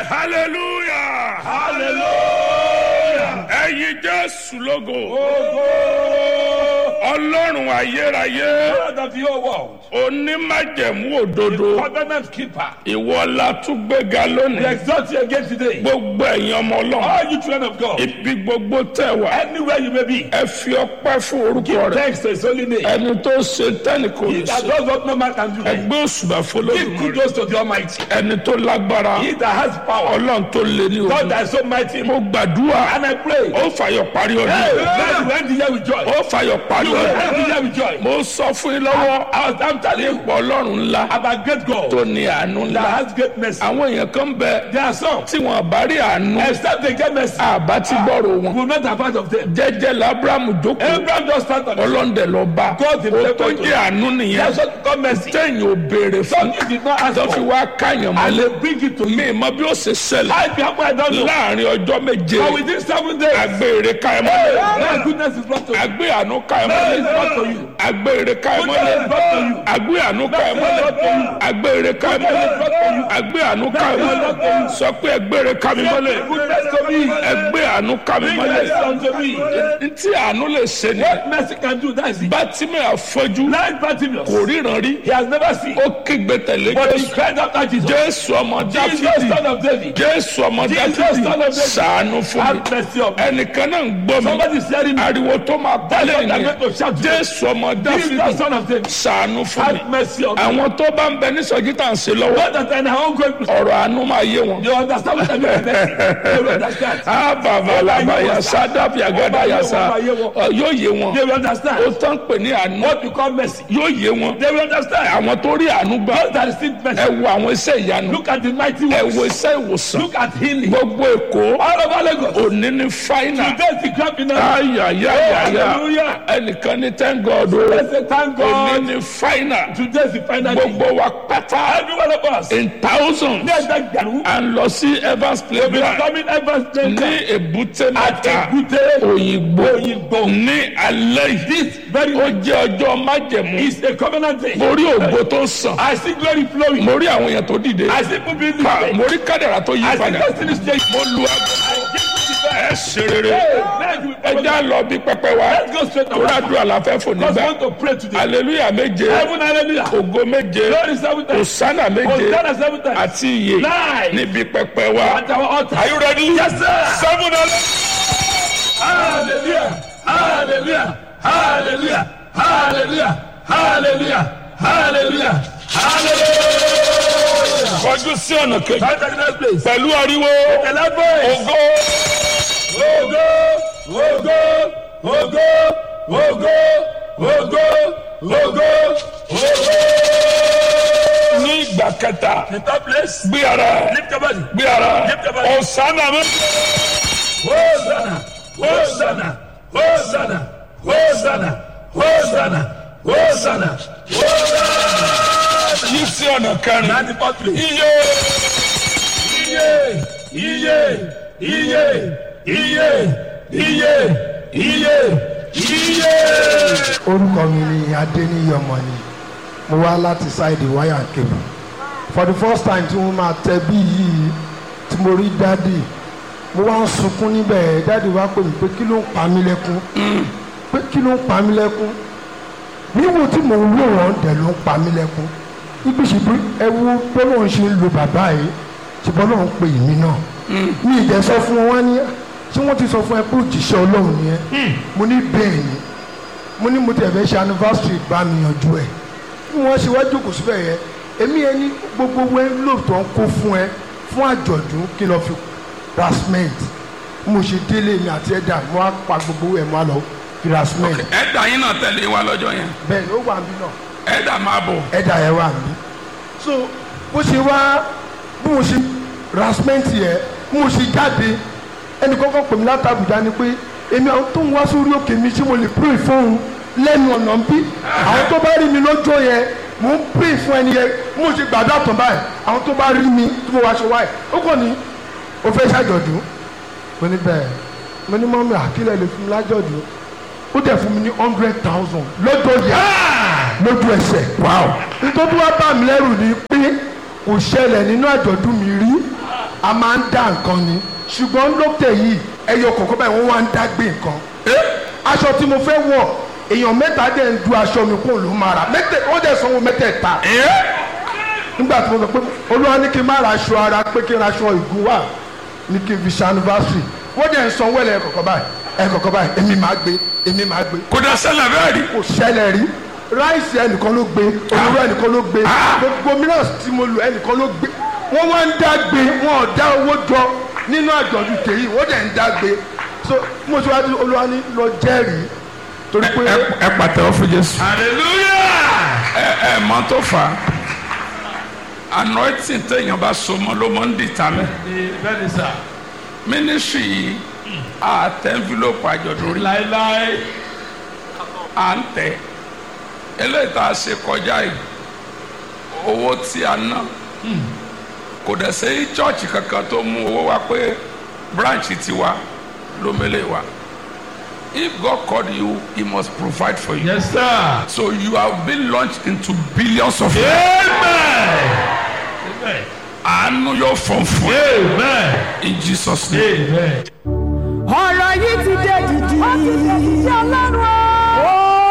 hallelujah. Hallelujah. Ẹ̀yin Jésù lógo. Ogo. Ọlọ́run ayérayé. God of your world. Onímájẹ̀mú òdodo. Covenant keeper. Ìwọ la tún gbéga We lónìí. exalt you again today. Gbogbo ẹ̀yin ọmọ Ọlọ́run. All you children of God. Ibi gbogbo tẹ̀ wá. Anywhere you may be. Ẹ fi ọpẹ́ fún orúkọ Give rẹ̀. thanks to his holy name. Ẹni tó ṣe tẹ́nìkò He lè that ṣe. does what no man can do. Ẹgbẹ́ òṣùbà Give fọlọ́dún rẹ̀. kudos to the Almighty. Ẹni tó lágbára. He that has power. Ọlọ́run tó lé ní God òun. that is so mighty. Mo gbàdúrà. And I pray. Ó fàyọ̀ parí ọdún. Hey, man, you end the year with joy. Ó fàyọ̀ parí You will end the ọdún. year with joy. Mo sọ fún yín lọ́wọ́. I'm telling you Ipò Ọlọ́run ńlá about great God tó ní àánú that ńlá. has great mercy. Àwọn èèyàn kan bẹ There are some. tí wọn bá rí àánú. Except they get mercy. Àbá ti gbọ́rọ̀ wọn. Will not have part of them. Jẹ́jẹ́ l'Ábúráhámù jókòó. Abraham just start on it. Ọlọ́ndẹ̀ lọ bá. God Ó himself tó told jẹ́ àánú nìyẹn. That's what God mercy. Téèyàn ò béèrè fún. Something did not ask Tó fi for. wá káyàn And mọ́lé. they bring it to Mi me. mọ bí ó ṣe ṣẹlẹ̀. I don't know. Láàárín ọjọ́ méje. But within 7 days, Àgbé èrè káyàn mọ́lé. my goodness is brought to you. Àgbé àánú káyàn Mercy is mọ́lé. brought to you. Àgbé èrè káyàn Goodness is mọ́lé. brought to you. Àgbé àánú káyàn mọ́lé. Àgbé èrè káyàn mọ́lé. Àgbé àánú káyàn mọ́lé. Sọ pé ẹgbẹ́ èrè ká mi mọ́lé. Goodness to me. Ẹgbẹ́ àánú ká mi Bring mọ́lé. mercy unto me. Ntí àánú lè ṣe ni. What mercy can do, that is it. Bátímẹ̀ àfọ́jú Blind Bartimaeus, kò ríran rí. he has never seen. Ó kígbe tẹ̀lé But he Jésù. cried after Jesus. Jésù ọmọ Jesus, Dáfídì. son of David, Jésù ọmọ Jesus, Dáfídì. son of David. Ṣàánú fún mi. have mercy on me. Ẹnìkan náà ń gbọ́ mi. Somebody is hearing me. Ariwo tó máa That's bálẹ̀ what I'm nìyẹn. going to shout to you. Jésù ọmọ Jesus, Dáfídì. son of David, Ṣàánú fún mi. have mercy on me. Àwọn tó bá ń bẹ ní sọ́jí tá à ń ṣe lọ́wọ́. Not that I won't go to Ọ̀rọ̀ àánú máa yé wọn. you understand what I mean by mercy? They will understand. Àbàbàlàbàyà sádàbíàgádà yàsá. Yóò yé wọn. They will Ó understand. tán pè ní àánú. What we call mercy. Yóò yé wọn. They will understand. Àwọn tó rí àánú gbà. Those that receive Ẹ mercy. wo àwọn iṣẹ́ ìyanu. Look at the mighty Ẹ works. wo iṣẹ́ ìwòsàn. Look at healing. Gbogbo Èkó. All over Lagos. Òní ní fáínà. Today is the grand finale. Ayayayaya. Hallelujah. Ẹnìkan ní thank God o. Let's say thank Òní God. ní fáínà. Today is the final day. Gbogbo wa pátá. Every one of us. In thousands. Ní ẹgbẹ́ gbàrú. À ń lọ sí Evans We'll be Playground. coming Evans Ní Center Èbúté at Mẹ́ta. Ebute. Òyìnbó. Òyìnbó. Ní alẹ́ yìí. This very Ó day jẹ́ ọjọ́ májẹ̀mú. is a covenant day. Mo rí ògo tó ń sàn. I see glory flowing. Mo rí àwọn èèyàn tó dìde. I see people being Ká- lifted. Mo rí kádàrà tó yí I see padà. destiny change. Mo lu agbó. Ẹ ṣe rere. Ẹ Let's já lọ bí pẹpẹ wa. go straight Torí away. àdúrà la fẹ́ fò Because we nígbà. want to pray today. Hallelujah méje. Heaven, hallelujah. Ògo méje. Glory 7 times. Hosanna méje. Hosanna 7 times. Àti ìyè. Nine. Níbi pẹpẹ wa. At our altar. Are you ready? Yes, sir. 7 Hallelujah. Hallelujah. Hallelujah. Hallelujah. Hallelujah. Hallelujah. Hallelujah. Kọjú sí ọ̀nà kejì. Come to the next place. Pẹ̀lú ariwo. The last voice. Ògo. Ogo, ogo, ogo, ogo, ogo, ogo, ogo. Ní ìgbà kẹta. The third place. Gbé ara. Lift your body. Gbé ara. Lift your body. Hosanna méje. Hosanna, Hosanna, Hosanna, Hosanna, Hosanna, Hosanna, Hosanna. Yí sí ọ̀nà kẹrin. 94th place. Iye. Iye, iye, iye, iye, iye, iye, iye. Orúkọ mi ni Adéníyọmọni, mo wá láti ṣáìdì wáyà kébù. For the first time tí mo máa tẹ bí yìí tí mo rí dádì, mo wá ń sunkún níbẹ̀. Dádì wá pè mí pé kí ló ń pa mí lẹ́kún, pé kí ló ń pa mí lẹ́kún. Níwò tí mo wò wọ́n dẹ̀ ló ń pa mí lẹ́kún. Ibi ṣùgbọ́n ẹ wo bọ́lá òun ṣe ń lo bàbá yìí, ṣe bọ́lá òun pè mí náà. Mi ì dẹ̀ sọ fún wọn ní ṣé wọ́n ti sọ fún ẹ pé òjíṣẹ́ Ọlọ́run ni ẹ. Mo ní bẹ́ẹ̀ ni. Mo ní mo tẹ̀ fẹ́ ṣe anniversary bá mi yanjú ẹ̀. Bí wọ́n ṣe wá jókòó síbẹ̀ yẹn, èmi ẹni gbogbo envelope tó ń kó fún ẹ fún àjọ̀dún kí lọ fi ra cement. Mo ṣe délé mi àti ẹ̀dà mo á pa gbogbo ẹ̀ mo á lọ fi ra cement. Ẹ̀dà yín náà tẹ̀lé wa lọ́jọ́ yẹn. Bẹ́ẹ̀ ni ó wà níbí náà. Ẹ̀dà máa bọ̀. Ẹ̀dà yẹn wà níbí. So bó ṣe wá bí mo ṣe ra cement yẹn bí mo ṣe jáde ẹnì kọ́kọ́ pè mí láti Àbújá ni pé èmi àwọn tó ń wá sórí òkè mi ṣé mo lè pray fóun lẹ́nu ọ̀nà bí àwọn tó bá rí mi lọ́jọ́ yẹn mo ń pray fún ẹni yẹn mo ṣe gbàdá tán báyìí àwọn tó bá rí mi tí mo wá ṣe wáyé ó kàn ní o fẹ́ ṣàjọ̀dún mo ní bẹ́ẹ̀ mo ní mọ́mí àkílẹ̀ lè fún mi lájọ̀dún ó dẹ̀ fún mi ní 100,000 lọ́jọ́ yẹn lójú ẹsẹ̀ nítorí wá bá mi lẹ́rù ni pé kò ṣẹlẹ̀ nínú àjọ̀dún mi rí a máa ń dá nǹkan ni ṣùgbọ́n lókè yìí ẹyọ kọ̀ọ̀kan báyìí wọ́n wá ń dá gbé nǹkan. aṣọ tí mo fẹ́ wọ̀ èèyàn mẹ́ta dẹ̀ ń du aṣọ mi kó ló máa rà wọ́n dẹ̀ sanwó mẹ́tẹ̀ẹ̀ta. nígbà tí mo sọ pé olúwa ní kí n má ra aṣọ ara pé kí n ra aṣọ ìgún wà ní kí n fi ṣe anniversary wọ́n dẹ̀ ń sanwó ẹ̀kọ̀ọ̀kan báyìí èmi máa gbé. kò dá ṣẹlẹ̀ bẹ́ẹ̀ rí. kò ṣẹlẹ̀ rí ráìsì ẹnìkan ló gbé olóró ẹnìkan ló gbé gbogbo mìíràn tí mo lò ẹnìkan ló gbé wọ́n wá ń dá gbé wọn ò dá owó jọ nínú àjọ̀dún tèyí wọ́n dẹ̀ ń dá gbé so mo ṣe wájú olúwa ní lọ jẹ́rìí torí pé. ẹ pàtẹ́wọ́ fún Jésù. hallelujah. ẹ mọ tó fà á anointing téèyàn bá so mọ́ ló mọ́ ń dìtà mẹ́. bẹ́ẹ̀ni sà. ministry yìí a tẹ envelope àjọ̀dún rí. láéláé. à ń tẹ eléyìí tá a ṣe kọjá yìí owó tí a ná kò dẹ̀ sí chọ́ọ̀chì kankan tó mú owó wá pé branch ti wá ló mẹ́lẹ̀ wá. If God called you, He must provide for you. yes sir. So you have been launched into billions of amen. àánú yóò fọ̀n fún ẹ. amen. In Jesus' name. amen. ọ̀rọ̀ yìí ti dé dìdì. ó ti dé dìdì ọlọ́run.